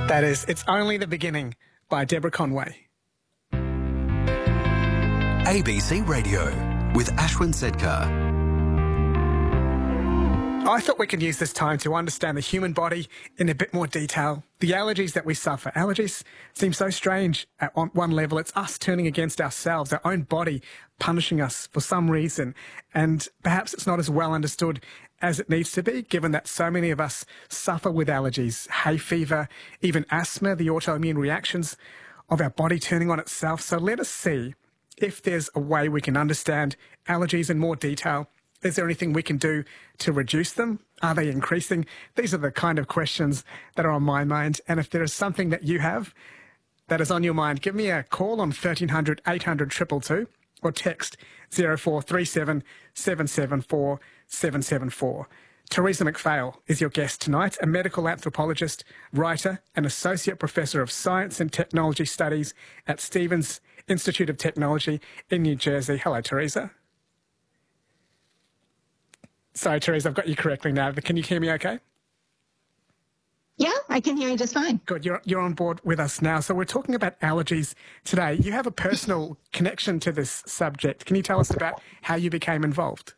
That is It's Only the Beginning by Deborah Conway. ABC Radio with Ashwin Sedkar. I thought we could use this time to understand the human body in a bit more detail. The allergies that we suffer. Allergies seem so strange at one level. It's us turning against ourselves, our own body punishing us for some reason. And perhaps it's not as well understood as it needs to be, given that so many of us suffer with allergies, hay fever, even asthma, the autoimmune reactions of our body turning on itself. So let us see if there's a way we can understand allergies in more detail. Is there anything we can do to reduce them? Are they increasing? These are the kind of questions that are on my mind. And if there is something that you have that is on your mind, give me a call on 1300 800 222 or text 0437 774 774. Teresa McPhail is your guest tonight, a medical anthropologist, writer, and associate professor of science and technology studies at Stevens Institute of Technology in New Jersey. Hello, Teresa. Sorry, Teresa, I've got you correctly now, but can you hear me okay? Yeah, I can hear you just fine. Good, you're on board with us now. So we're talking about allergies today. You have a personal connection to this subject. Can you tell us about how you became involved?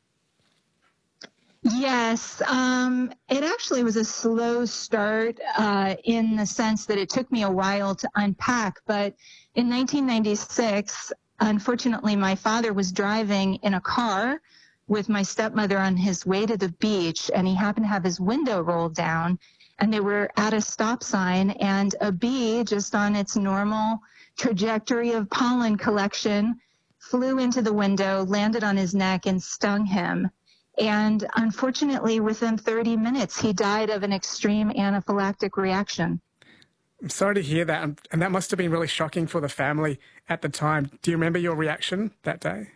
Yes, it actually was a slow start in the sense that it took me a while to unpack. But in 1996, unfortunately, my father was driving in a car with my stepmother on his way to the beach, and he happened to have his window rolled down, and they were at a stop sign, and a bee, just on its normal trajectory of pollen collection, flew into the window, landed on his neck, and stung him. And unfortunately, within 30 minutes, he died of an extreme anaphylactic reaction. I'm sorry to hear that, and that must have been really shocking for the family at the time. Do you remember your reaction that day?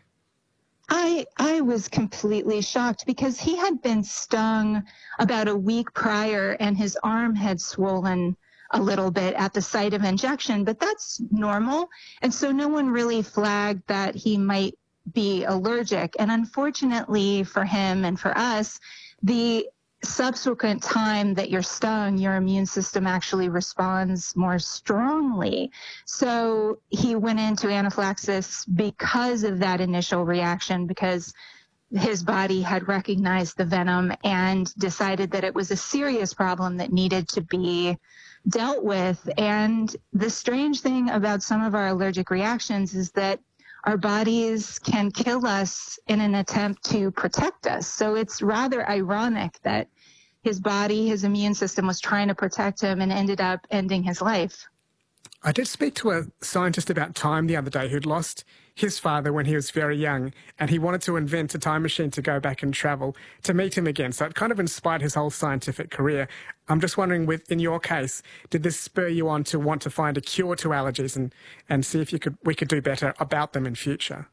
I was completely shocked because he had been stung about a week prior and his arm had swollen a little bit at the site of injection, but that's normal. And so no one really flagged that he might be allergic. And unfortunately for him and for us, the subsequent time that you're stung, your immune system actually responds more strongly. So he went into anaphylaxis because of that initial reaction, because his body had recognized the venom and decided that it was a serious problem that needed to be dealt with. And the strange thing about some of our allergic reactions is that our bodies can kill us in an attempt to protect us. So it's rather ironic that his body, his immune system was trying to protect him and ended up ending his life. I did speak to a scientist about time the other day who'd lost his father when he was very young, and he wanted to invent a time machine to go back and travel to meet him again. So it kind of inspired his whole scientific career. I'm just wondering, in your case, did this spur you on to want to find a cure to allergies and see if we could do better about them in future?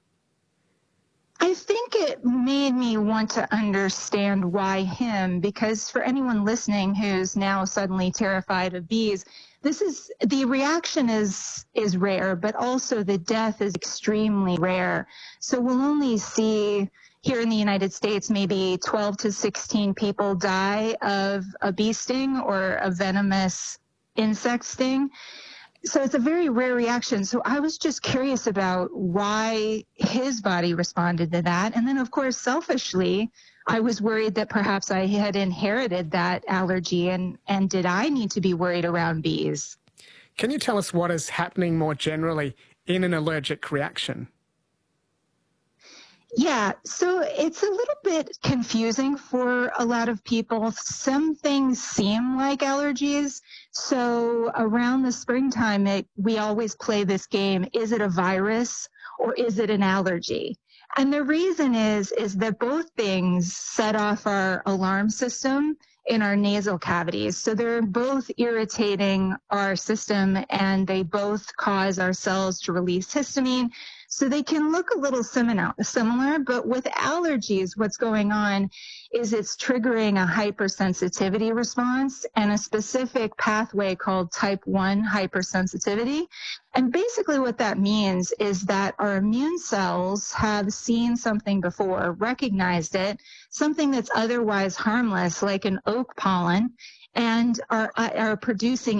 I think it made me want to understand why him, because for anyone listening who's now suddenly terrified of bees, the reaction is rare, but also the death is extremely rare. So we'll only see here in the United States maybe 12 to 16 people die of a bee sting or a venomous insect sting. So it's a very rare reaction. So I was just curious about why his body responded to that. And then, of course, selfishly, I was worried that perhaps I had inherited that allergy, and did I need to be worried around bees? Can you tell us what is happening more generally in an allergic reaction? Yeah, so it's a little bit confusing for a lot of people. Some things seem like allergies. So around the springtime, we always play this game. Is it a virus or is it an allergy? And the reason is that both things set off our alarm system in our nasal cavities. So they're both irritating our system, and they both cause our cells to release histamine. So they can look a little similar, but with allergies, what's going on is it's triggering a hypersensitivity response and a specific pathway called type 1 hypersensitivity. And basically what that means is that our immune cells have seen something before, recognized it, something that's otherwise harmless, like an oak pollen, and are producing